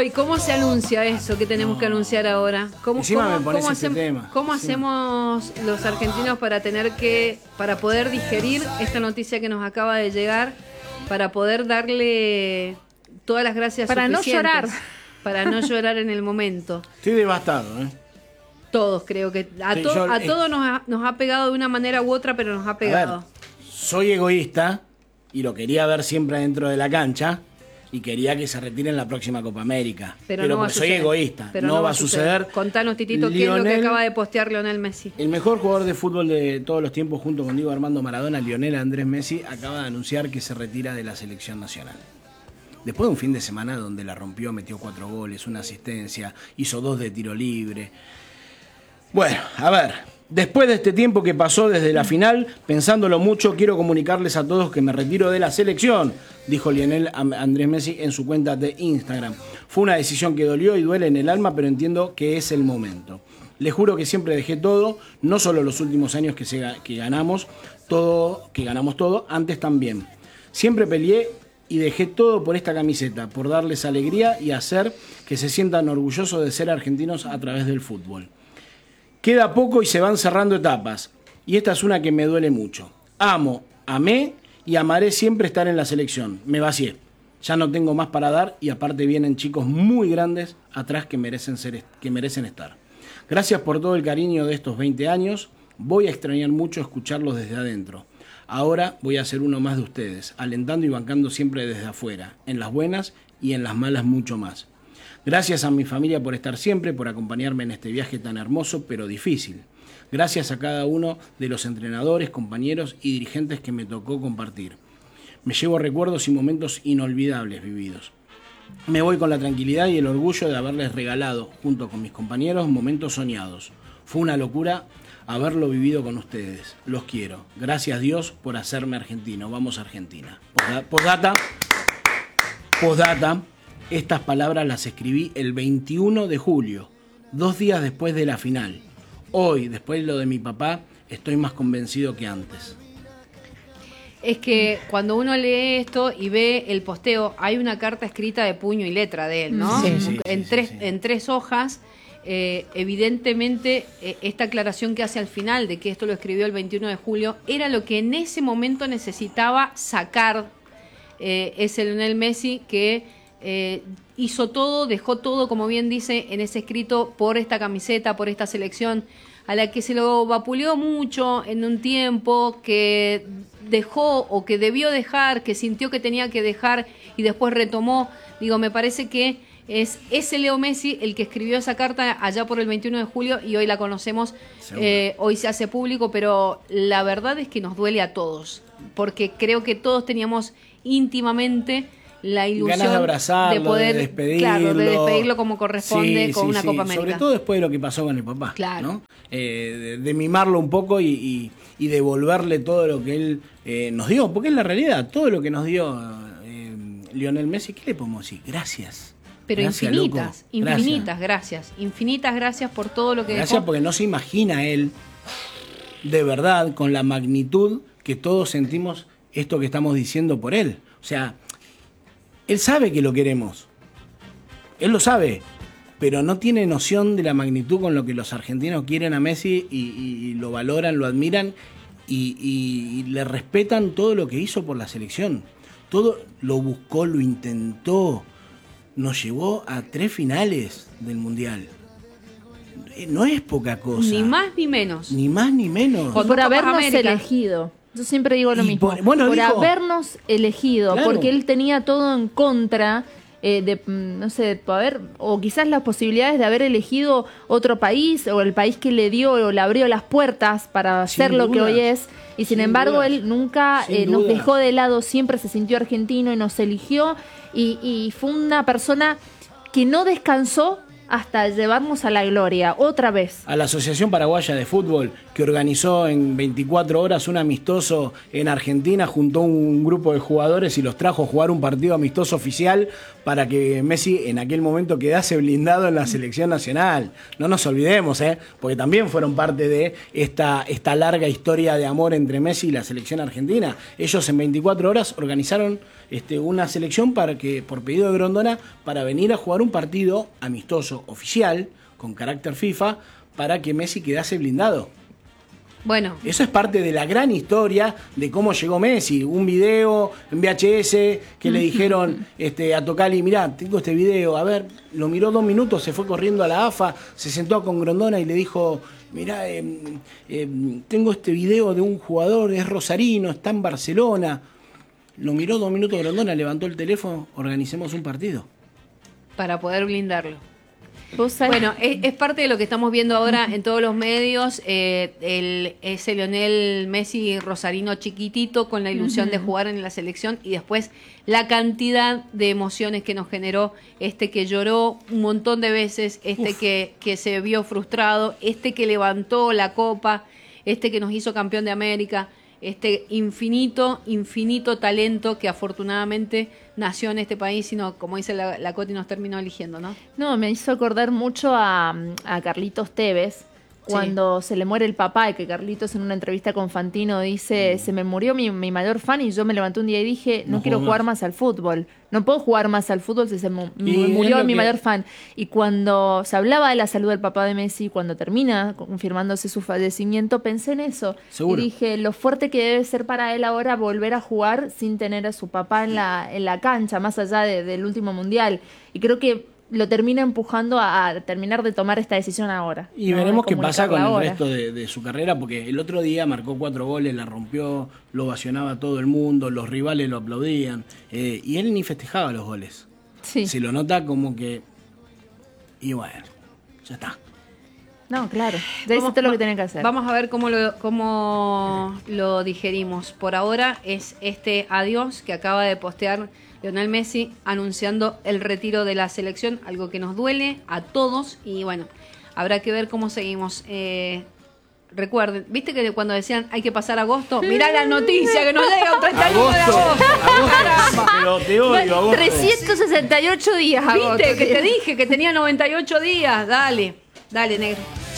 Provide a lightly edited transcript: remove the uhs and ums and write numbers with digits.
¿y cómo se anuncia eso que tenemos que anunciar ahora? ¿Cómo hacemos los argentinos para poder digerir esta noticia que nos acaba de llegar, para poder darle todas las gracias suficientes? Para no llorar en el momento. Estoy devastado, Todos creo que a todos nos ha pegado de una manera u otra, pero nos ha pegado. A ver, soy egoísta y lo quería ver siempre dentro de la cancha y quería que se retire en la próxima Copa América. Pero no porque soy egoísta, pero no va a suceder. Contanos, Titito, ¿qué es lo que acaba de postear Lionel Messi? El mejor jugador de fútbol de todos los tiempos, junto con Diego Armando Maradona, Lionel Andrés Messi, acaba de anunciar que se retira de la selección nacional. Después de un fin de semana donde la rompió, metió 4 goles, una asistencia, hizo 2 de tiro libre. Bueno, a ver, después de este tiempo que pasó desde la final, pensándolo mucho, quiero comunicarles a todos que me retiro de la selección, dijo Lionel Andrés Messi en su cuenta de Instagram. Fue una decisión que dolió y duele en el alma, pero entiendo que es el momento. Les juro que siempre dejé todo, no solo los últimos años que ganamos todo, antes también. Siempre peleé y dejé todo por esta camiseta, por darles alegría y hacer que se sientan orgullosos de ser argentinos a través del fútbol. Queda poco y se van cerrando etapas, y esta es una que me duele mucho. Amé y amaré siempre estar en la selección. Me vacié. Ya no tengo más para dar y aparte vienen chicos muy grandes atrás que merecen estar. Gracias por todo el cariño de estos 20 años. Voy a extrañar mucho escucharlos desde adentro. Ahora voy a ser uno más de ustedes, alentando y bancando siempre desde afuera, en las buenas y en las malas mucho más. Gracias a mi familia por estar siempre, por acompañarme en este viaje tan hermoso pero difícil. Gracias a cada uno de los entrenadores, compañeros y dirigentes que me tocó compartir. Me llevo recuerdos y momentos inolvidables vividos. Me voy con la tranquilidad y el orgullo de haberles regalado, junto con mis compañeros, momentos soñados. Fue una locura haberlo vivido con ustedes. Los quiero. Gracias Dios por hacerme argentino. Vamos Argentina. Postdata. Estas palabras las escribí el 21 de julio, 2 días después de la final. Hoy, después de lo de mi papá, estoy más convencido que antes. Es que cuando uno lee esto y ve el posteo, hay una carta escrita de puño y letra de él, ¿no? Sí, en 3 hojas. Evidentemente, esta aclaración que hace al final de que esto lo escribió el 21 de julio era lo que en ese momento necesitaba sacar ese Lionel Messi que hizo todo, dejó todo, como bien dice en ese escrito, por esta camiseta, por esta selección, a la que se lo vapuleó mucho en un tiempo, que dejó o que debió dejar, que sintió que tenía que dejar y después retomó. Digo, me parece que es ese Leo Messi el que escribió esa carta allá por el 21 de julio y hoy la conocemos, hoy se hace público, pero la verdad es que nos duele a todos, porque creo que todos teníamos íntimamente la ilusión ganas de abrazarlo, de poder de despedirlo como corresponde con una Copa América. Sobre todo después de lo que pasó con el papá, claro, ¿no? De mimarlo un poco y devolverle todo lo que él nos dio, porque es la realidad, todo lo que nos dio Lionel Messi, ¿qué le podemos decir? Gracias. Pero gracias, infinitas gracias por todo lo que dejó. Porque no se imagina él, de verdad, con la magnitud que todos sentimos esto que estamos diciendo por él. O sea, él sabe que lo queremos. Él lo sabe. Pero no tiene noción de la magnitud con lo que los argentinos quieren a Messi y lo valoran, lo admiran y le respetan todo lo que hizo por la selección. Todo lo buscó, lo intentó. Nos llevó a 3 finales del Mundial. No es poca cosa. Ni más ni menos. Ni más ni menos. Por habernos elegido. Yo siempre digo lo mismo. Por habernos elegido. Claro. Porque él tenía todo en contra de, no sé, poder, o quizás las posibilidades de haber elegido otro país, o el país que le dio o le abrió las puertas para ser lo que hoy es. Y sin embargo, él nunca nos dejó de lado, siempre se sintió argentino y nos eligió. Y fue una persona que no descansó hasta llevarnos a la gloria, otra vez. A la Asociación Paraguaya de Fútbol que organizó en 24 horas un amistoso en Argentina, juntó un grupo de jugadores y los trajo a jugar un partido amistoso oficial para que Messi en aquel momento quedase blindado en la selección nacional. No nos olvidemos, porque también fueron parte de esta larga historia de amor entre Messi y la selección argentina. Ellos en 24 horas organizaron una selección para que, por pedido de Grondona, para venir a jugar un partido amistoso oficial con carácter FIFA para que Messi quedase blindado. Bueno, eso es parte de la gran historia de cómo llegó Messi. Un video en VHS que le dijeron a Tocali, mirá, tengo este video, a ver, lo miró 2 minutos, se fue corriendo a la AFA, se sentó con Grondona y le dijo, mirá, tengo este video de un jugador, es rosarino, está en Barcelona. Lo miró 2 minutos Grondona, levantó el teléfono, organicemos un partido. Para poder blindarlo. Bueno, es parte de lo que estamos viendo ahora en todos los medios, ese Lionel Messi rosarino chiquitito con la ilusión de jugar en la selección y después la cantidad de emociones que nos generó, que lloró un montón de veces, que se vio frustrado, que levantó la copa, que nos hizo campeón de América, infinito talento que afortunadamente nació en este país, sino como dice la Coti, nos terminó eligiendo, ¿no? No, me hizo acordar mucho a Carlitos Tevez, cuando se le muere el papá, y que Carlitos en una entrevista con Fantino dice, se me murió mi mayor fan, y yo me levanté un día y dije, no quiero jugar más al fútbol. No puedo jugar más al fútbol si se me murió mi mayor fan. Y cuando se hablaba de la salud del papá de Messi, cuando termina confirmándose su fallecimiento, pensé en eso. ¿Seguro? Y dije, lo fuerte que debe ser para él ahora volver a jugar sin tener a su papá en la cancha, más allá del último mundial. Y creo que lo termina empujando a terminar de tomar esta decisión ahora. Y veremos qué pasa con el resto de su carrera, porque el otro día marcó 4 goles, la rompió, lo ovacionaba todo el mundo, los rivales lo aplaudían, y él ni festejaba los goles. Sí. Se lo nota como que... Y bueno, ya está. No, claro, ya hiciste lo que tenés que hacer. Vamos a ver cómo lo digerimos. Por ahora es adiós que acaba de postear Lionel Messi anunciando el retiro de la selección, algo que nos duele a todos y bueno, habrá que ver cómo seguimos. Recuerden, ¿viste que cuando decían hay que pasar agosto? Mirá la noticia que nos llega un 31 de agosto. Pero te odio, agosto. 368 días agosto. ¿Viste que te dije que tenía 98 días? Dale, negro.